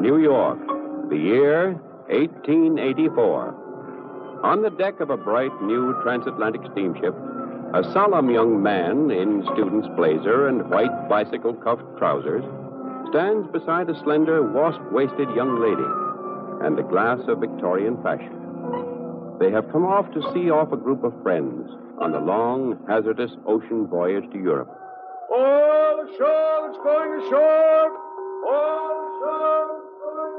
New York, the year 1884. On the deck of a bright new transatlantic steamship, a solemn young man in student's blazer and white bicycle-cuffed trousers stands beside a slender, wasp-waisted young lady and a glass of Victorian fashion. They have come off to see off a group of friends on the long, hazardous ocean voyage to Europe. All ashore, it's going ashore! All ashore, it's going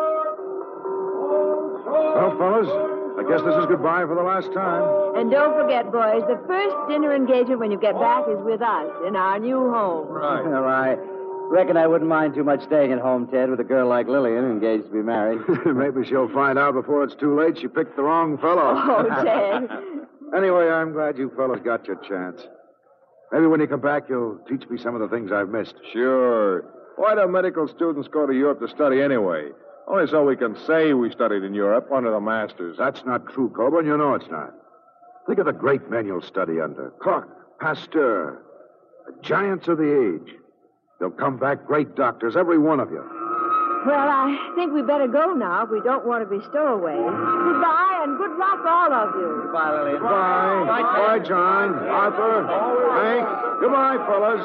ashore! Well, fellas, I guess this is goodbye for the last time. And don't forget, boys, the first dinner engagement when you get back is with us in our new home. Right. All right. Reckon I wouldn't mind too much staying at home, Ted, with a girl like Lillian engaged to be married. Maybe she'll find out before it's too late she picked the wrong fellow. Oh, Ted. Anyway, I'm glad you fellas got your chance. Maybe when you come back, you'll teach me some of the things I've missed. Sure. Why do medical students go to Europe to study anyway? Only so we can say we studied in Europe under the masters. That's not true, Coburn. You know it's not. Think of the great men you'll study under. Koch, Pasteur, the giants of the age. They'll come back great doctors, every one of you. Well, I think we better go now if we don't want to be stowaways. Goodbye and good luck, all of you. Goodbye, Lillian. Goodbye. Bye, John. Arthur. Hank. Goodbye, fellas.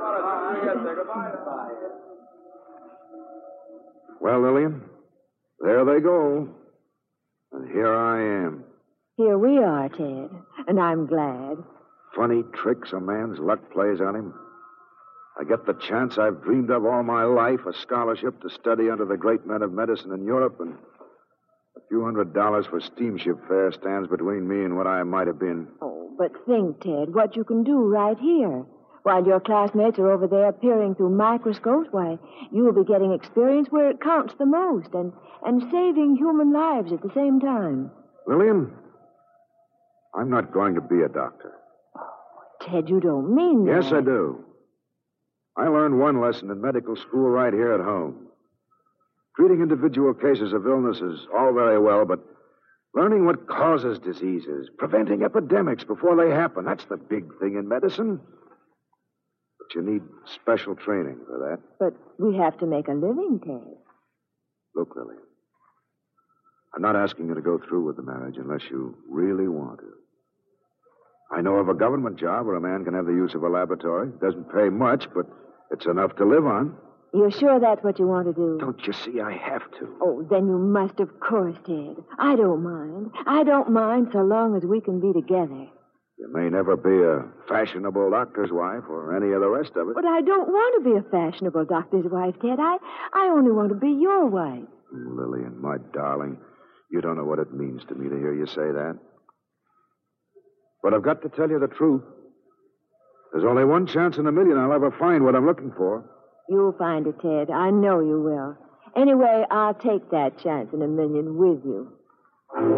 Well, Lillian, there they go. And here I am. Here we are, Ted, and I'm glad. Funny tricks a man's luck plays on him. I get the chance I've dreamed of all my life, a scholarship to study under the great men of medicine in Europe, and a few $100s for steamship fare stands between me and what I might have been. Oh, but think, Ted, what you can do right here. While your classmates are over there peering through microscopes, why, you will be getting experience where it counts the most and saving human lives at the same time. Lillian, I'm not going to be a doctor. Ted, you don't mean that. Yes, I do. I learned one lesson in medical school right here at home. Treating individual cases of illness is all very well, but learning what causes diseases, preventing epidemics before they happen, that's the big thing in medicine. But you need special training for that. But we have to make a living, Ted. Look, Lillian, I'm not asking you to go through with the marriage unless you really want to. I know of a government job where a man can have the use of a laboratory. It doesn't pay much, but it's enough to live on. You're sure that's what you want to do? Don't you see, I have to. Oh, then you must, of course, Ted. I don't mind. I don't mind so long as we can be together. You may never be a fashionable doctor's wife or any of the rest of it. But I don't want to be a fashionable doctor's wife, Ted. I only want to be your wife. Lillian, my darling, you don't know what it means to me to hear you say that. But I've got to tell you the truth. There's only one chance in a million I'll ever find what I'm looking for. You'll find it, Ted. I know you will. Anyway, I'll take that chance in a million with you.